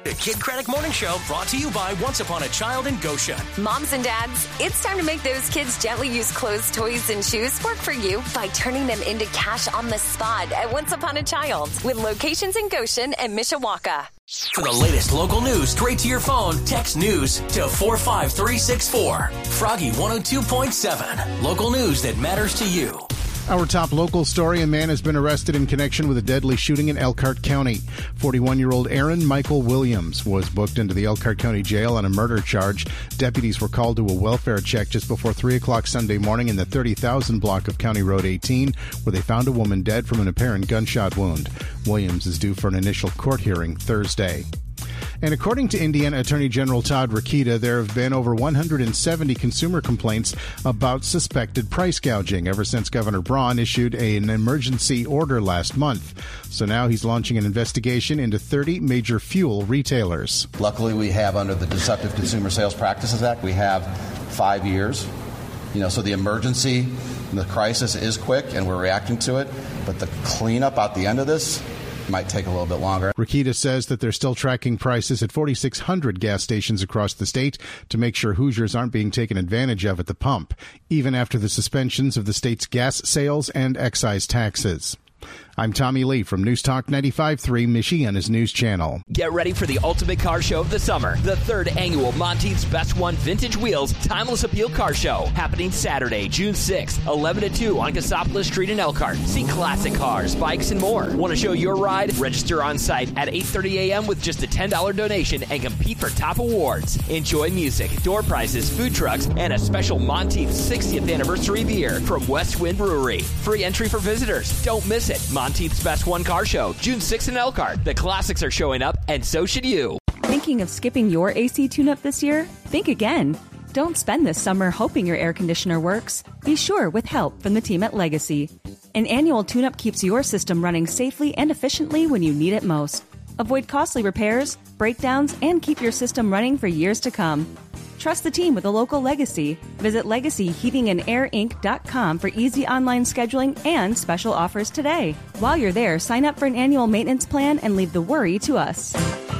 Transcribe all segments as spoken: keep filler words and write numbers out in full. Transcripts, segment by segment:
The Kid Craddock Morning Show brought to you by Once Upon a Child in Goshen. Moms and dads, it's time to make those kids' gently used clothes, toys, and shoes work for you by turning them into cash on the spot at Once Upon a Child with locations in Goshen and Mishawaka. For the latest local news straight to your phone, text news to four five three six four. Froggy one oh two point seven. Local news that matters to you. Our top local story, a man has been arrested in connection with a deadly shooting in Elkhart County. forty-one-year-old Aaron Michael Williams was booked into the Elkhart County Jail on a murder charge. Deputies were called to a welfare check just before three o'clock Sunday morning in the thirty thousand block of County Road eighteen, where they found a woman dead from an apparent gunshot wound. Williams is due for an initial court hearing Thursday. And according to Indiana Attorney General Todd Rokita, there have been over one hundred seventy consumer complaints about suspected price gouging ever since Governor Braun issued a, an emergency order last month. So now he's launching an investigation into thirty major fuel retailers. Luckily, we have, under the Deceptive Consumer Sales Practices Act, we have five years. You know, so the emergency, the crisis is quick, and we're reacting to it. But the cleanup at the end of this might take a little bit longer. Rokita says that they're still tracking prices at forty-six hundred gas stations across the state to make sure Hoosiers aren't being taken advantage of at the pump, even after the suspensions of the state's gas sales and excise taxes. I'm Tommy Lee from News Talk ninety-five point three, Michiana's News Channel. Get ready for the ultimate car show of the summer. The third annual Monteith's Best One Vintage Wheels Timeless Appeal Car Show. Happening Saturday, June sixth, eleven to two on Cassopolis Street in Elkhart. See classic cars, bikes, and more. Want to show your ride? Register on site at eight thirty a.m. with just a ten dollars donation and compete for top awards. Enjoy music, door prizes, food trucks, and a special Monteith's sixtieth anniversary beer from West Wind Brewery. Free entry for visitors. Don't miss it. Monteith's Best One Car Show, June sixth in Elkhart. The classics are showing up, and so should you. Thinking of skipping your A C tune-up this year? Think again. Don't spend this summer hoping your air conditioner works. Be sure with help from the team at Legacy. An annual tune-up keeps your system running safely and efficiently when you need it most. Avoid costly repairs, breakdowns, and keep your system running for years to come. Trust the team with a local Legacy. Visit legacy heating and air inc dot com for easy online scheduling and special offers today. While you're there, sign up for an annual maintenance plan and leave the worry to us.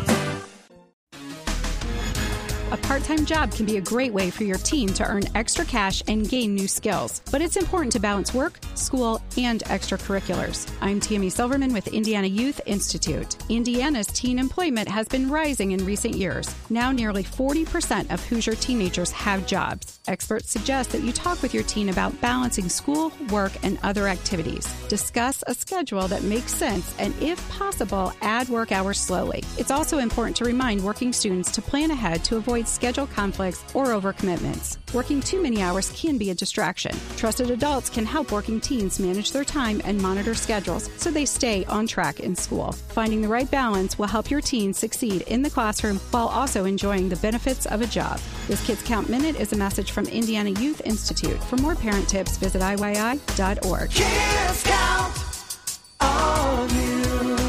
A part-time job can be a great way for your teen to earn extra cash and gain new skills. But it's important to balance work, school, and extracurriculars. I'm Tammy Silverman with Indiana Youth Institute. Indiana's teen employment has been rising in recent years. Now nearly forty percent of Hoosier teenagers have jobs. Experts suggest that you talk with your teen about balancing school, work, and other activities. Discuss a schedule that makes sense and, if possible, add work hours slowly. It's also important to remind working students to plan ahead to avoid schedule conflicts or overcommitments. Working too many hours can be a distraction. Trusted adults can help working teens manage their time and monitor schedules so they stay on track in school. Finding the right balance will help your teen succeed in the classroom while also enjoying the benefits of a job. This Kids Count Minute is a message from Indiana Youth Institute. For more parent tips, visit I Y I dot org. Kids count on you.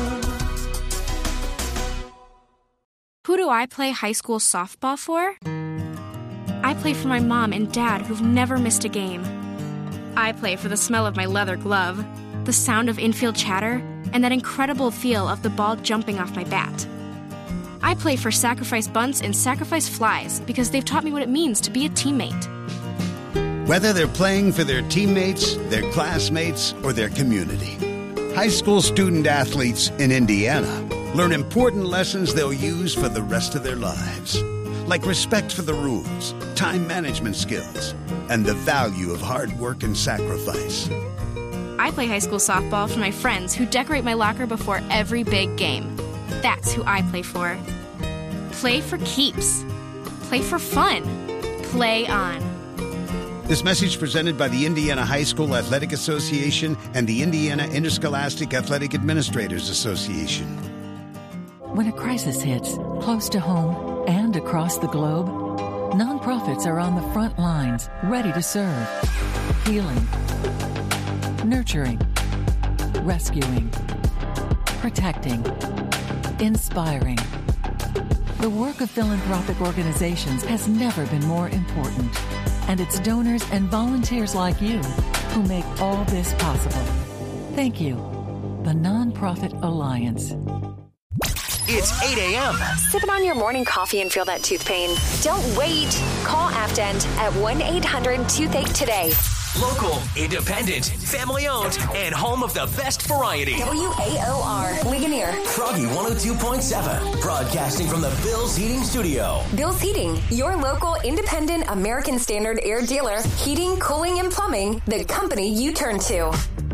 Who do I play high school softball for? I play for my mom and dad who've never missed a game. I play for the smell of my leather glove, the sound of infield chatter, and that incredible feel of the ball jumping off my bat. I play for sacrifice bunts and sacrifice flies because they've taught me what it means to be a teammate. Whether they're playing for their teammates, their classmates, or their community, high school student athletes in Indiana learn important lessons they'll use for the rest of their lives, like respect for the rules, time management skills, and the value of hard work and sacrifice. I play high school softball for my friends who decorate my locker before every big game. That's who I play for. Play for keeps. Play for fun. Play on. This message presented by the Indiana High School Athletic Association and the Indiana Interscholastic Athletic Administrators Association. When a crisis hits, close to home and across the globe, nonprofits are on the front lines, ready to serve. Healing, nurturing, rescuing, protecting, inspiring. The work of philanthropic organizations has never been more important, and it's donors and volunteers like you who make all this possible. Thank you. The Nonprofit Alliance. It's eight a.m. Sipping on your morning coffee and feel that tooth pain? Don't wait. Call AftEnd at one eight hundred toothache today. Local, independent, family-owned, and home of the best variety. W A O R, Ligonier. Froggy one oh two point seven, broadcasting from the Bill's Heating Studio. Bill's Heating, your local independent American Standard air dealer. Heating, cooling, and plumbing, the company you turn to.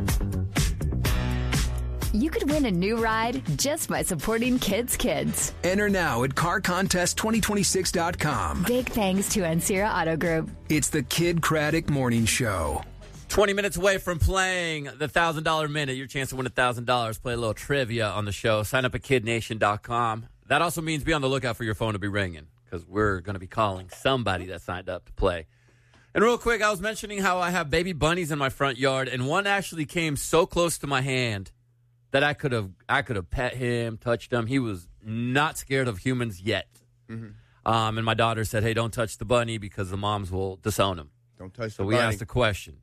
You could win a new ride just by supporting Kids Kids. Enter now at car contest twenty twenty-six dot com. Big thanks to Ancira Auto Group. It's the Kid Craddock Morning Show. twenty minutes away from playing the one thousand dollars Minute. Your chance to win one thousand dollars. Play a little trivia on the show. Sign up at kid nation dot com. That also means be on the lookout for your phone to be ringing because we're going to be calling somebody that signed up to play. And real quick, I was mentioning how I have baby bunnies in my front yard, and one actually came so close to my hand that I could have I could have pet him, touched him. He was not scared of humans yet. Mm-hmm. Um, and my daughter said, hey, don't touch the bunny because the moms will disown him. Don't touch so the we bunny. asked a question.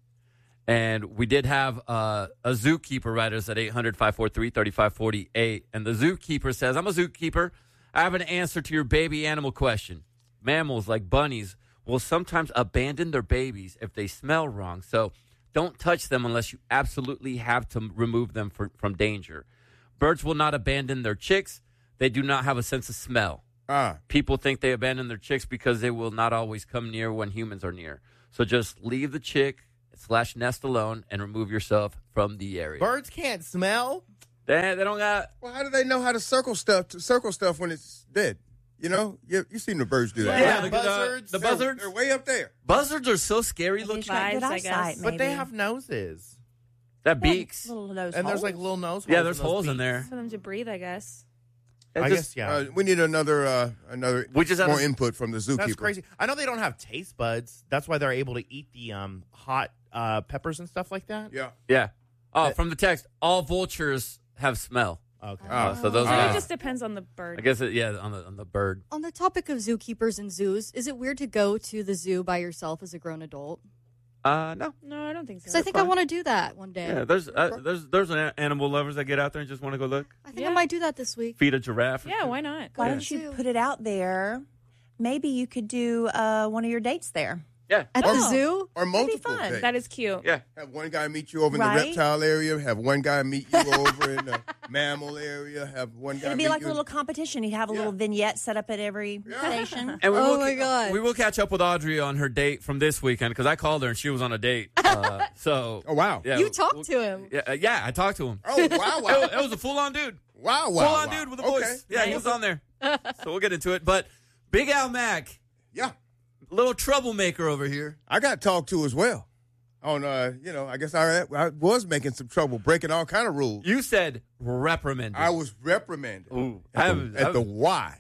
And we did have uh, a zookeeper write us at eight hundred, five four three, three five four eight. And the zookeeper says, I'm a zookeeper. I have an answer to your baby animal question. Mammals like bunnies will sometimes abandon their babies if they smell wrong. So don't touch them unless you absolutely have to remove them for, from danger. Birds will not abandon their chicks. They do not have a sense of smell. Ah. People think they abandon their chicks because they will not always come near when humans are near. So just leave the chick slash nest alone and remove yourself from the area. Birds can't smell? They, they don't got... Well, how do they know how to circle stuff to circle stuff when it's dead? You know, you you seen the birds do that. Yeah, right? the buzzards. The They're, buzzards. they're way up there. Buzzards are so scary looking. Vibes, I guess. But they have noses. That beaks. Little nose And holes. there's like little nose holes. Yeah, there's in those holes in beaks. there. For them to breathe, I guess. I just, guess, yeah. Uh, we need another uh, another We just more have a- input from the zookeeper. That's crazy. I know they don't have taste buds. That's why they're able to eat the um, hot uh, peppers and stuff like that. Yeah. Yeah. Oh, from the text, all vultures have smell. Okay. Oh, so those So are... it just depends on the bird. I guess, it, yeah, on the on the bird. On the topic of zookeepers and zoos, is it weird to go to the zoo by yourself as a grown adult? Uh, no. No, I don't think so. Because I think I want to do that one day. Yeah, there's uh, there's there's an animal lovers that get out there and just want to go look. I think I might do that this week. Feed a giraffe. Yeah, why not? Why Yeah. don't you put it out there? Maybe you could do uh, one of your dates there. Yeah. At Oh. the zoo? Or multiple fun. days. That is cute. Yeah. Have one guy meet you over in Right. the reptile area. Have one guy meet you over in the mammal area. Have one guy It'd be meet like you a little competition. You'd have a Yeah. little vignette set up at every station. And we Oh will, my God. We will catch up with Audrey on her date from this weekend because I called her and she was on a date. Uh, so. Oh, wow. Yeah, You we'll- talked we'll- to him. Yeah, uh, yeah, I talked to him. Oh, wow, wow. It was, it was a full on dude. Wow, wow, Full on wow. dude with a Okay. voice. Yeah, he was on there. So we'll get into it. But Big Al Mack, Yeah. little troublemaker over here. I got talked to as well. On, uh, you know, I guess I, I was making some trouble, breaking all kind of rules. You said reprimanded. I was reprimanded Ooh, at, I the, haven't- at I the haven't- Y.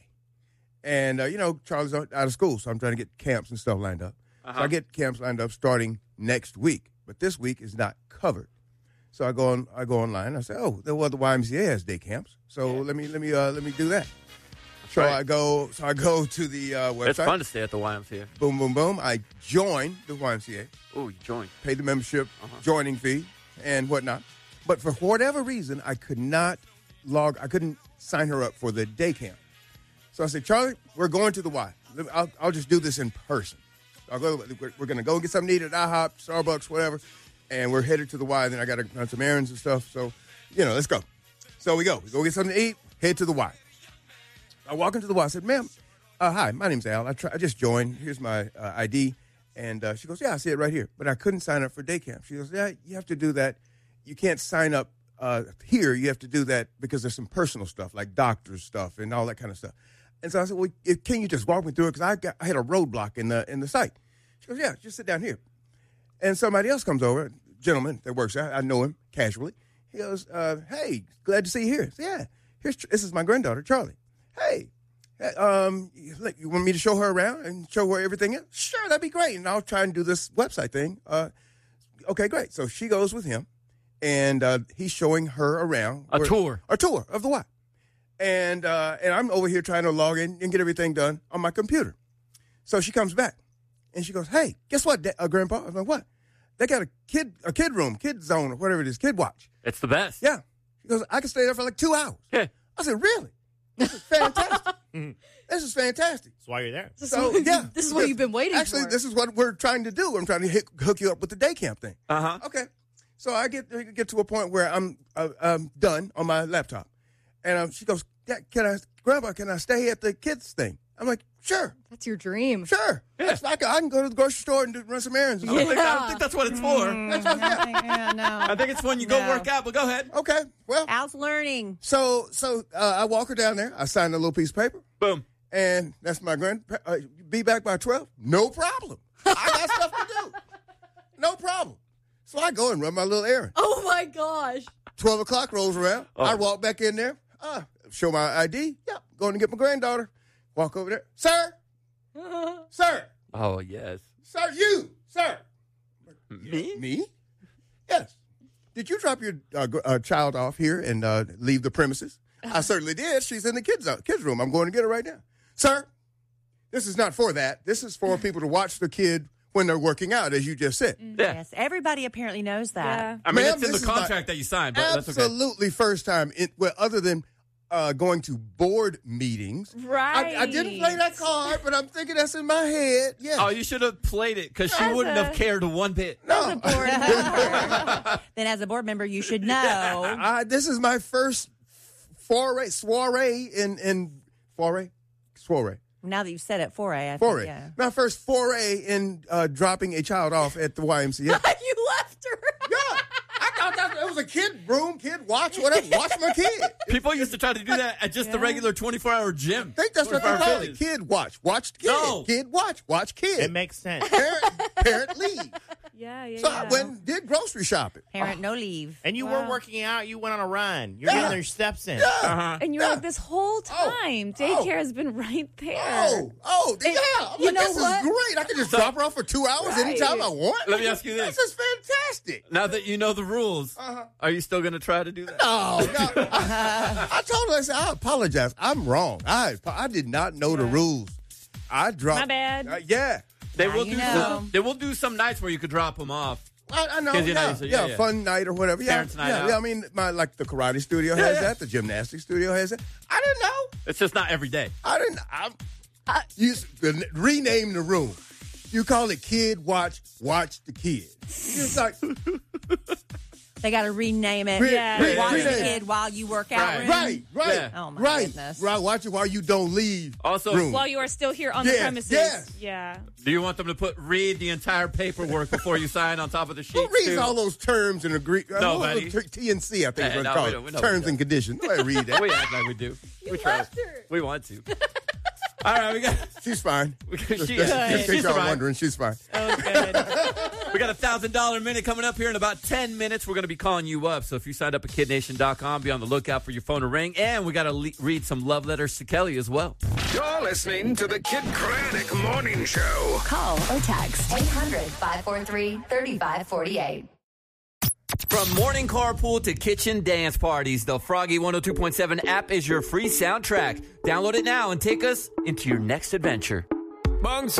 And, uh, you know, Charlie's out out of school, so I'm trying to get camps and stuff lined up. Uh-huh. So I get camps lined up starting next week, but this week is not covered. So I go on, I go online. I say, oh, well, the Y M C A has day camps, so let me let me uh, let me do that. So right. I go, so I go to the uh, website. It's fun to stay at the Y M C A. Boom, boom, boom. I join the Y M C A. Oh, you joined. Pay the membership, Uh-huh. joining fee, and whatnot. But for whatever reason, I could not log. I couldn't sign her up for the day camp. So I said, Charlie, we're going to the Y. I'll, I'll just do this in person. I'll go. We're, we're going to go get something to eat at IHOP, Starbucks, whatever, and we're headed to the Y. Then I got to run some errands and stuff. So, you know, let's go. So we go. We go get something to eat. Head to the Y. I walk into the Y. I said, ma'am, uh, hi, my name's Al. I, try, I just joined. Here's my uh, I D. And uh, she goes, yeah, I see it right here. But I couldn't sign up for day camp. She goes, yeah, you have to do that. You can't sign up uh, here. You have to do that because there's some personal stuff, like doctor's stuff and all that kind of stuff. And so I said, well, it, can you just walk me through it? Because I, got, I had a roadblock in the in the site. She goes, yeah, just sit down here. And somebody else comes over, a gentleman that works there. I know him casually. He goes, uh, hey, glad to see you here. I said, yeah, here's this is my granddaughter, Charlie. Hey, um, you want me to show her around and show her everything is? Sure, that'd be great. And I'll try and do this website thing. Uh, okay, great. So she goes with him, and uh, he's showing her around. A tour. A tour of the Y. And uh, and I'm over here trying to log in and get everything done on my computer. So she comes back, and she goes, hey, guess what, uh, Grandpa? I'm like, what? They got a kid a kid room, kid zone, or whatever it is, kid watch. It's the best. Yeah. She goes, I can stay there for like two hours. Yeah. I said, really? This is fantastic. This is fantastic. That's why you're there. So, yeah. This is what you've been waiting Actually, for. this is what we're trying to do. I'm trying to hit, hook you up with the day camp thing. Uh-huh. Okay. So I get get to a point where I'm uh, I'm done on my laptop. And um, she goes, can I, Grandpa, can I stay at the kids thing? I'm like, sure. That's your dream. Sure. Yeah. That's like I can go to the grocery store and do, run some errands. I don't, think, I don't think that's what it's for. That's what, yeah. Yeah, no. I think it's when you go No. work out, but go ahead. Okay. Well, Al's learning. so so uh, I walk her down there. I sign a little piece of paper. Boom. And that's my grand. Uh, be back by twelve? No problem. I got stuff to do. No problem. So I go and run my little errand. Oh my gosh. twelve o'clock rolls around. Oh. I walk back in there. Uh, show my I D. Yep. Going to get my granddaughter. Walk over there. Sir. Sir. Oh, yes. Sir, you. Sir. Me? Me? Yes. Did you drop your uh, gr- uh, child off here and uh, leave the premises? I certainly did. She's in the kids' uh, kids' room. I'm going to get her right now. Sir, this is not for that. This is for people to watch the kid when they're working out, as you just said. Yeah. Yes, everybody apparently knows that. Yeah. I mean, Ma'am, it's in the this is my contract that you signed, but that's okay. Absolutely first time, in, well, other than uh, going to board meetings. Right. I, I didn't play that card, but I'm thinking that's in my head. Yes. Oh, you should have played it because she As wouldn't a- have cared one bit. no. Then as a board member, you should know. I, this is my first foray, soiree in, in foray? Soiree. Now that you've said it, foray. I Foray. Think, yeah. My first foray in uh, dropping a child off at the Y M C A. You left her. Yeah. I thought that it was a kid room, kid watch, whatever. Watch my kid. People used to try to do that at just the Yeah. regular twenty-four hour gym. I think that's what they twenty-four hour call it. fitness. Kid watch. Watch kid. No. Kid watch. Watch kid. It makes sense. Parent, parent leave. Yeah, yeah, So yeah. I went and did grocery shopping. Parent, no leave. And you Wow. were working out. You went on a run. You're Yeah. getting your steps in. Yeah. Uh-huh. And you're Yeah. like, this whole time, daycare has been right there. Oh, oh, yeah. I'm you like, know this what? is great. I can just drop her off for two hours Right. anytime I want. Let me ask you this. This is fantastic. Now that you know the rules, Uh-huh. are you still going to try to do that? No, no. I, I told her, I said, I apologize. I'm wrong. I I did not know the rules. I dropped. My bad. Uh, yeah. They Now will you do. know. Some, they will do some nights where you could drop them off. I, I know. Kids Yeah, United, so yeah, yeah, yeah. fun night or whatever. Yeah, Parents' night yeah, out. yeah. I mean, my like the karate studio Yeah, has yeah. that. The gymnastics studio has that. I didn't know. It's just not every day. I didn't. I, I, you s- rename the room. You call it Kid Watch. Watch the kid. It's like They got to rename it. Re- Yeah. re- Watch the rename. kid while you work out. Right. room. Right, right, Yeah. Oh, my right, goodness. right. Watch it while you don't leave. Also, room. While you are still here on the Yes, premises. yes. Yeah. do you want them to put read the entire paperwork before you sign on top of the sheet? Who reads too? all those terms and agree? uh, Nobody. what was it? T and C, I think Hey, is what no, it's called. we don't- we know Terms we and conditions. Nobody read that. We act like we do. we try. left her. We want to. All right, we got. She's fine. We got Just, she, just in case she's y'all all right. wondering, she's fine. Oh, good. We got a thousand dollar minute coming up here in about ten minutes. We're going to be calling you up. So if you signed up at kid nation dot com, be on the lookout for your phone to ring. And we got to le- read some love letters to Kelly as well. You're listening to the Kid Craddock Morning Show. Call or text eight hundred, five four three, three five four eight. From morning carpool to kitchen dance parties, the Froggy one oh two point seven app is your free soundtrack. Download it now and take us into your next adventure. Bong